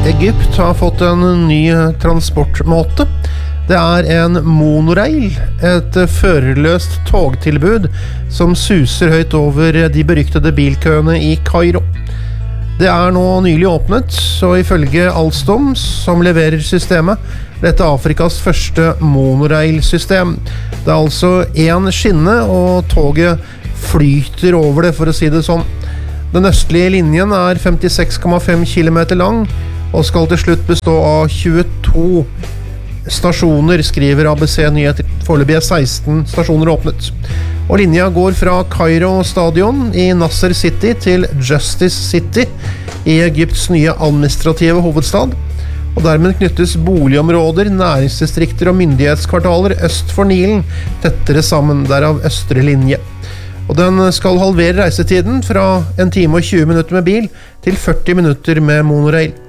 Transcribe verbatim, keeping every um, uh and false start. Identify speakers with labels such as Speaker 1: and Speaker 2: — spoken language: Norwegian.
Speaker 1: Egypt har fått en ny transportmåte. Det er en monorail, et førerløst togtilbud som suser høyt over de beryktede bilkøene i Kairo. Det er nå nylig åpnet, så ifølge Alstom, som leverer systemet, dette er Afrikas første monorail-system. Det er altså en skinne, og toget flyter over det, for å si det sånn. Den østlige linjen er femtiseks komma fem kilometer lang, og skal til slutt bestå av tjueto stasjoner, skriver A B C Nyheter. Foreløpig er seksten stasjoner åpnet. Og linja går fra Kairo stadion i Nasser City til Justice City i Egypts nye administrative hovedstad. Og dermed knyttes boligområder, næringsdistrikter og myndighetskvartaler øst for Nilen tettere sammen, derav østre linje. Og den skal halvere reisetiden fra en time og tjue minutter med bil til førti minutter med monorail.